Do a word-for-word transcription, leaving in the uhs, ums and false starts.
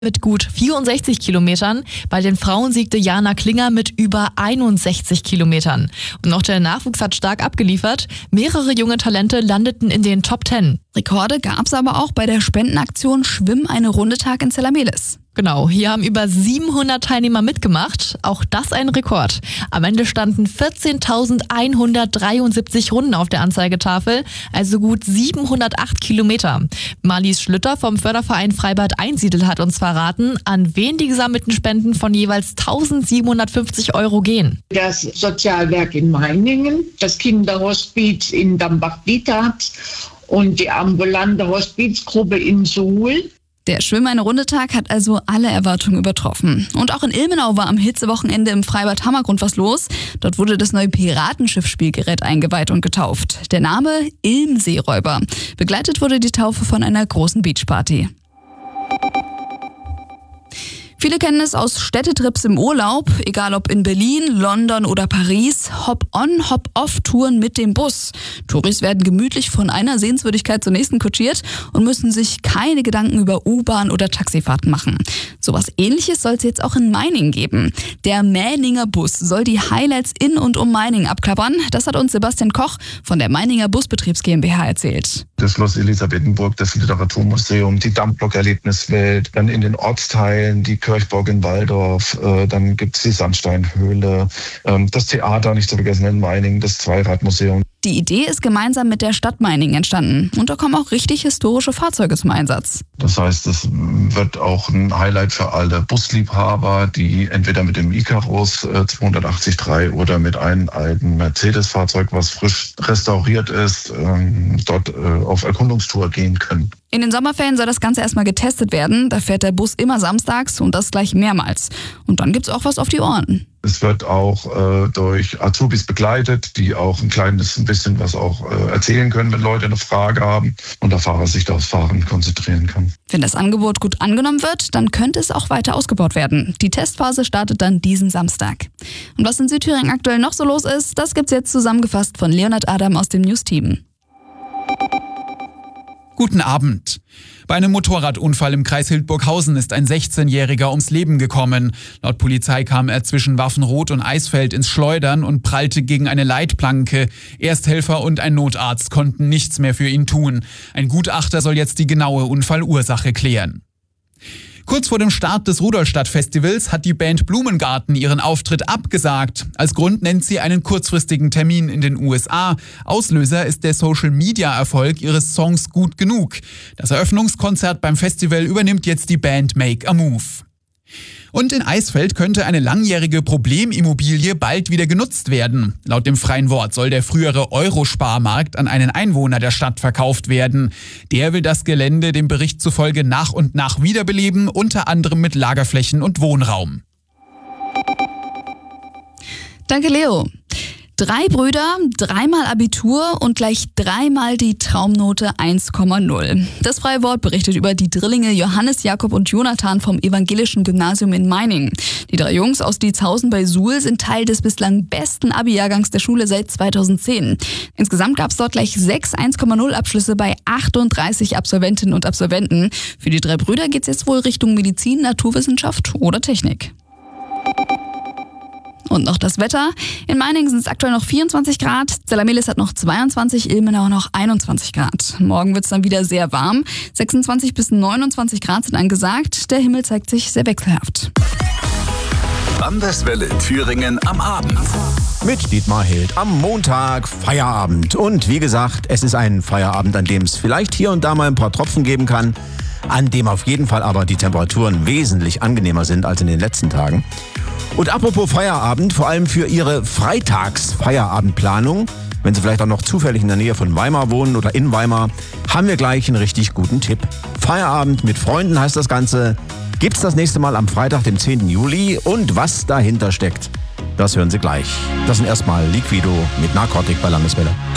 mit gut vierundsechzig Kilometern. Bei den Frauen siegte Jana Klinger mit über einundsechzig Kilometern. Und auch der Nachwuchs hat stark abgeliefert. Mehrere junge Talente landeten in den Top Ten. Rekorde gab es aber auch bei der Spendenaktion Schwimm eine Runde-Tag in Zellamelis. Genau, hier haben über siebenhundert Teilnehmer mitgemacht. Auch das ein Rekord. Am Ende standen vierzehntausendeinhundertdreiundsiebzig Runden auf der Anzeigetafel, also gut siebenhundertacht Kilometer. Marlies Schlüter vom Förderverein Freibad Einsiedel hat uns verraten, an wen die gesammelten Spenden von jeweils eintausendsiebenhundertfünfzig Euro gehen. Das Sozialwerk in Meiningen, das Kinderhospiz in Dambach-Dietharz und die ambulante Hospizgruppe in Suhl. Der Schwimm eine Runde-Tag hat also alle Erwartungen übertroffen. Und auch in Ilmenau war am Hitzewochenende im Freibad Hammergrund was los. Dort wurde das neue Piratenschiff-Spielgerät eingeweiht und getauft. Der Name Ilm-Seeräuber. Begleitet wurde die Taufe von einer großen Beachparty. Viele kennen es aus Städtetrips im Urlaub, egal ob in Berlin, London oder Paris. Hop-on, Hop-off-Touren mit dem Bus. Touris werden gemütlich von einer Sehenswürdigkeit zur nächsten kutschiert und müssen sich keine Gedanken über U-Bahn- oder Taxifahrten machen. Sowas Ähnliches soll es jetzt auch in Meiningen geben. Der Mäninger Bus soll die Highlights in und um Meiningen abklappern. Das hat uns Sebastian Koch von der Meininger Busbetriebs GmbH erzählt. Das Schloss Elisabethenburg, das Literaturmuseum, die Dampflok-Erlebniswelt, dann in den Ortsteilen die Kirchburg in Walldorf, äh, dann gibt's die Sandsteinhöhle, ähm, das Theater, nicht zu vergessen in Meiningen, das Zweiradmuseum. Die Idee ist gemeinsam mit der Stadt Meiningen entstanden und da kommen auch richtig historische Fahrzeuge zum Einsatz. Das heißt, es wird auch ein Highlight für alle Busliebhaber, die entweder mit dem Icarus äh, zweihundertachtzig drei oder mit einem alten Mercedes-Fahrzeug, was frisch restauriert ist, ähm, dort äh, auf Erkundungstour gehen können. In den Sommerferien soll das Ganze erstmal getestet werden. Da fährt der Bus immer samstags und das gleich mehrmals. Und dann gibt's auch was auf die Ohren. Es wird auch äh, durch Azubis begleitet, die auch ein kleines ein bisschen was auch äh, erzählen können, wenn Leute eine Frage haben und der Fahrer sich da aufs Fahren konzentrieren kann. Wenn das Angebot gut angenommen wird, dann könnte es auch weiter ausgebaut werden. Die Testphase startet dann diesen Samstag. Und was in Südthüringen aktuell noch so los ist, das gibt's jetzt zusammengefasst von Leonhard Adam aus dem News-Team. Guten Abend. Bei einem Motorradunfall im Kreis Hildburghausen ist ein sechzehnjähriger ums Leben gekommen. Laut Polizei kam er zwischen Waffenrot und Eisfeld ins Schleudern und prallte gegen eine Leitplanke. Ersthelfer und ein Notarzt konnten nichts mehr für ihn tun. Ein Gutachter soll jetzt die genaue Unfallursache klären. Kurz vor dem Start des Rudolstadt-Festivals hat die Band Blumengarten ihren Auftritt abgesagt. Als Grund nennt sie einen kurzfristigen Termin in den U S A. Auslöser ist der Social-Media-Erfolg ihres Songs Gut genug. Das Eröffnungskonzert beim Festival übernimmt jetzt die Band Make a Move. Und in Eisfeld könnte eine langjährige Problemimmobilie bald wieder genutzt werden. Laut dem Freien Wort soll der frühere Eurosparmarkt an einen Einwohner der Stadt verkauft werden. Der will das Gelände dem Bericht zufolge nach und nach wiederbeleben, unter anderem mit Lagerflächen und Wohnraum. Danke, Leo. Drei Brüder, dreimal Abitur und gleich dreimal die Traumnote eins Komma null. Das Freie Wort berichtet über die Drillinge Johannes, Jakob und Jonathan vom evangelischen Gymnasium in Meiningen. Die drei Jungs aus Dietzhausen bei Suhl sind Teil des bislang besten Abi-Jahrgangs der Schule seit zweitausendzehn. Insgesamt gab es dort gleich sechs eins Komma null Abschlüsse bei achtunddreißig Absolventinnen und Absolventen. Für die drei Brüder geht's jetzt wohl Richtung Medizin, Naturwissenschaft oder Technik. Und noch das Wetter. In Meiningen sind es aktuell noch vierundzwanzig Grad, Zellamelis hat noch zweiundzwanzig, Ilmenau noch einundzwanzig Grad. Morgen wird es dann wieder sehr warm. sechsundzwanzig bis neunundzwanzig Grad sind angesagt. Der Himmel zeigt sich sehr wechselhaft. Landeswelle Thüringen am Abend. Mit Dietmar Hild am Montag Feierabend. Und wie gesagt, es ist ein Feierabend, an dem es vielleicht hier und da mal ein paar Tropfen geben kann, an dem auf jeden Fall aber die Temperaturen wesentlich angenehmer sind als in den letzten Tagen. Und apropos Feierabend, vor allem für Ihre Freitags-Feierabendplanung, wenn Sie vielleicht auch noch zufällig in der Nähe von Weimar wohnen oder in Weimar, haben wir gleich einen richtig guten Tipp. Feierabend mit Freunden heißt das Ganze. Gibt's das nächste Mal am Freitag, dem zehnten Juli. Und was dahinter steckt, das hören Sie gleich. Das sind erstmal Liquido mit Narcotic bei Landeswelle.